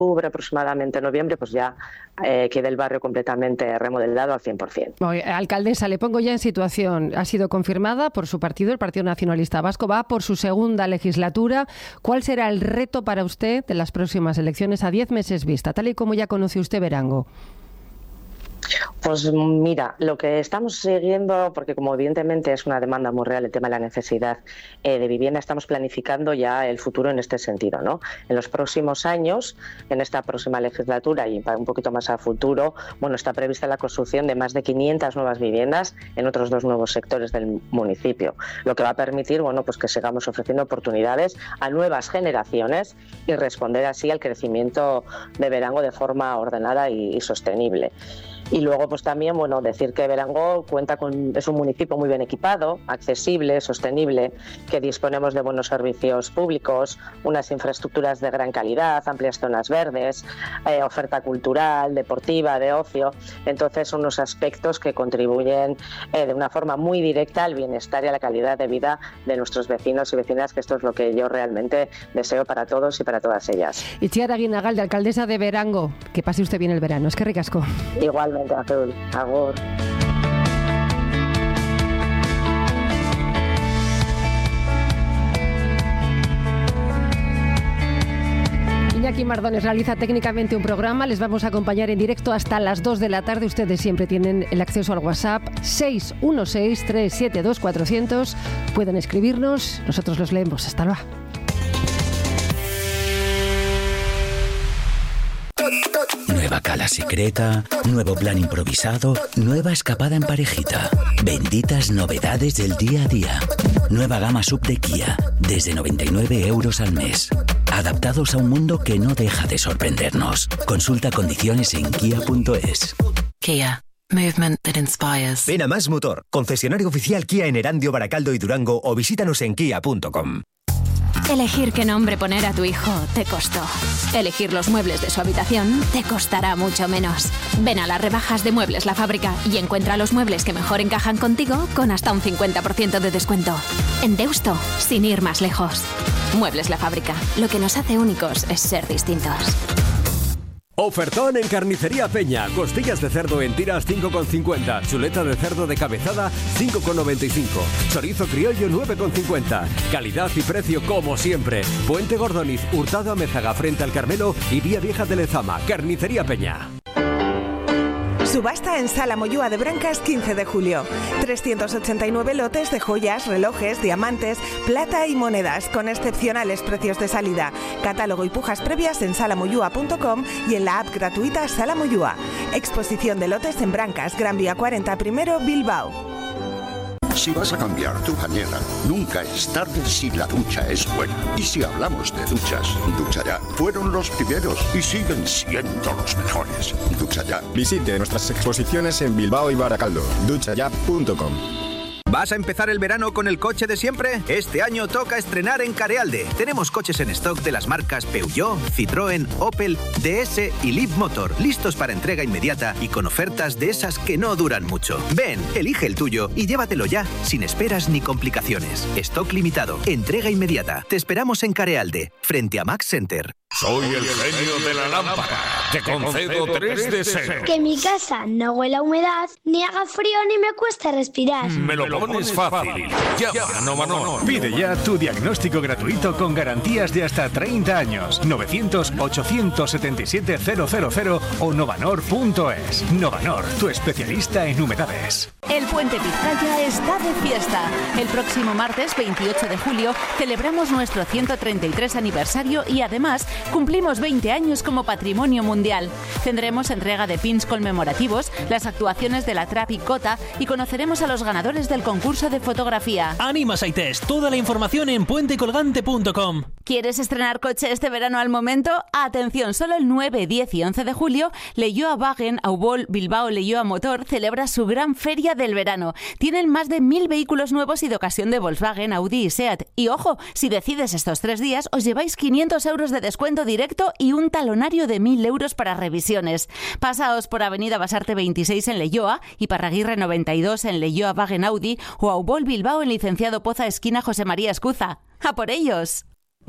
octubre, aproximadamente noviembre, pues ya quede el barrio completamente remodelado al 100%. Alcaldesa, le pongo ya en situación. Ha sido confirmada por su partido, el Partido Nacionalista Vasco, va por su segunda legislatura. ¿Cuál será el reto para usted de las próximas elecciones a 10 meses vista, tal y como ya conoce usted Berango? Pues mira, lo que estamos siguiendo, porque como evidentemente es una demanda muy real el tema de la necesidad de vivienda, estamos planificando ya el futuro en este sentido, ¿no? En los próximos años, en esta próxima legislatura y un poquito más a futuro, bueno, está prevista la construcción de más de 500 nuevas viviendas en otros 2 nuevos sectores del municipio, lo que va a permitir, bueno, pues que sigamos ofreciendo oportunidades a nuevas generaciones y responder así al crecimiento de Berango de forma ordenada y sostenible. Y luego, pues también, bueno, decir que Berango es un municipio muy bien equipado, accesible, sostenible, que disponemos de buenos servicios públicos, unas infraestructuras de gran calidad, amplias zonas verdes, oferta cultural, deportiva, de ocio. Entonces, son unos aspectos que contribuyen de una forma muy directa al bienestar y a la calidad de vida de nuestros vecinos y vecinas, que esto es lo que yo realmente deseo para todos y para todas ellas. Itziar Aguinagalde, alcaldesa de Berango, que pase usted bien el verano. Es que ricasco. Igualmente. Agur. Iñaki Mardones realiza técnicamente un programa. Les vamos a acompañar en directo hasta las 2 de la tarde. Ustedes siempre tienen el acceso al WhatsApp 616-372-400. Pueden escribirnos, nosotros los leemos. Hasta luego. Nueva cala secreta, nuevo plan improvisado, nueva escapada en parejita. Benditas novedades del día a día. Nueva gama sub de Kia, desde 99 € al mes. Adaptados a un mundo que no deja de sorprendernos. Consulta condiciones en kia.es. Kia. Movement that inspires. Ven a Más Motor, concesionario oficial Kia en Erandio, Baracaldo y Durango, o visítanos en kia.com. Elegir qué nombre poner a tu hijo te costó. Elegir los muebles de su habitación te costará mucho menos. Ven a las rebajas de Muebles La Fábrica y encuentra los muebles que mejor encajan contigo con hasta un 50% de descuento. En Deusto, sin ir más lejos. Muebles La Fábrica. Lo que nos hace únicos es ser distintos. Ofertón en Carnicería Peña. Costillas de cerdo en tiras 5,50. Chuleta de cerdo de cabezada 5,95. Chorizo criollo 9,50. Calidad y precio como siempre. Puente Gordoniz, Hurtado Amézaga frente al Carmelo y Vía Vieja de Lezama. Carnicería Peña. Subasta en Sala Moyúa de Brancas 15 de julio. 389 lotes de joyas, relojes, diamantes, plata y monedas con excepcionales precios de salida. Catálogo y pujas previas en salamoyúa.com y en la app gratuita Sala Moyúa. Exposición de lotes en Brancas, Gran Vía 40 primero, Bilbao. Si vas a cambiar tu bañera, nunca es tarde si la ducha es buena. Y si hablamos de duchas, Ducha Ya fueron los primeros y siguen siendo los mejores. Ducha Ya. Visite nuestras exposiciones en Bilbao y Baracaldo. duchaya.com. ¿Vas a empezar el verano con el coche de siempre? Este año toca estrenar en Carealde. Tenemos coches en stock de las marcas Peugeot, Citroën, Opel, DS y Leapmotor, listos para entrega inmediata y con ofertas de esas que no duran mucho. Ven, elige el tuyo y llévatelo ya, sin esperas ni complicaciones. Stock limitado, entrega inmediata. Te esperamos en Carealde, frente a Max Center. Soy el genio de la lámpara. Te concedo 3 deseos. Que mi casa no huela a humedad, ni haga frío, ni me cueste respirar. Me lo pones fácil. Llama a Novanor. Pide ya tu diagnóstico gratuito con garantías de hasta 30 años. 900-877-000 o novanor.es. Novanor, tu especialista en humedades. El Puente Vizcaya está de fiesta. El próximo martes 28 de julio celebramos nuestro 133 aniversario y además cumplimos 20 años como patrimonio mundial. Tendremos entrega de pins conmemorativos, las actuaciones de la Trap y Cota y conoceremos a los ganadores del concurso de fotografía. Anima Saites, toda la información en puentecolgante.com. ¿Quieres estrenar coche este verano al momento? Atención, solo el 9, 10 y 11 de julio, Leioa Wagen, Aubol, Bilbao Leioa Motor celebra su gran feria del verano. Tienen más de 1000 vehículos nuevos y de ocasión de Volkswagen, Audi y Seat. Y ojo, si decides estos 3 días, os lleváis 500 € de descuento directo y un talonario de 1000 € para revisiones. Pasaos por Avenida Basarte 26 en Leioa y Parraguirre 92 en Leioa Wagen Audi o Aubol Bilbao en Licenciado Poza esquina José María Escuza. ¡A por ellos!